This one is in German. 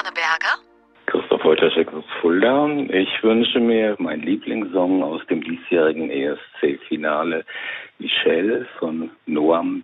Berger? Christoph Wojtaszek aus Fulda. Ich wünsche mir meinen Lieblingssong aus dem diesjährigen ESC-Finale, Michelle von Noam